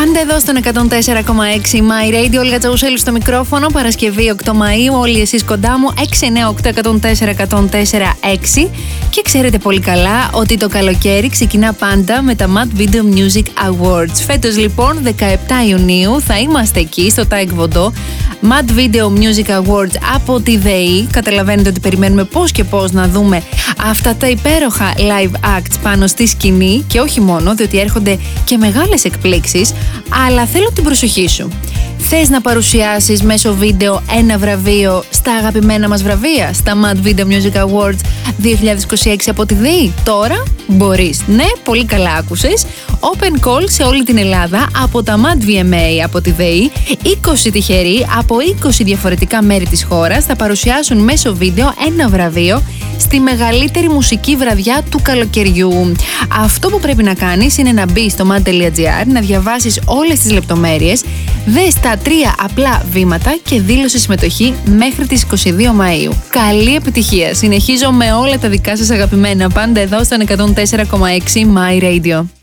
Πάντα εδώ στον 104,6 My Radio, Όλγα Τσαουσέλου στο μικρόφωνο. Παρασκευή 8 Μαΐου, όλοι εσείς κοντά μου, 698-104-104-6. Και ξέρετε πολύ καλά ότι το καλοκαίρι ξεκινά πάντα με τα Mad Video Music Awards. Φέτος λοιπόν, 17 Ιουνίου, θα είμαστε εκεί στο Taekwondo, Mad Video Music Awards από τη ΔΕΗ. Καταλαβαίνετε ότι περιμένουμε πώς και πώς να δούμε αυτά τα υπέροχα live acts πάνω στη σκηνή. Και όχι μόνο, διότι έρχονται και μεγάλες εκπλήξεις, αλλά θέλω την προσοχή σου. Θες να παρουσιάσεις μέσω βίντεο ένα βραβείο στα αγαπημένα μας βραβεία, στα Mad Video Music Awards 2026 από τη ΔΕΗ? Τώρα μπορείς. Ναι, πολύ καλά άκουσες. Open call σε όλη την Ελλάδα από τα Mad VMA από τη ΔΕΗ. 20 τυχεροί από 20 διαφορετικά μέρη της χώρας θα παρουσιάσουν μέσω βίντεο ένα βραβείο στη μεγαλύτερη μουσική βραδιά του καλοκαιριού. Αυτό που πρέπει να κάνεις είναι να μπεις στο mad.gr, να διαβάσεις όλες τις λεπτομέρειες, δες τα 3 απλά βήματα και δήλωσε συμμετοχή μέχρι τις 22 Μαΐου. Καλή επιτυχία! Συνεχίζω με όλα τα δικά σας αγαπημένα, πάντα εδώ στον 104,6 My Radio.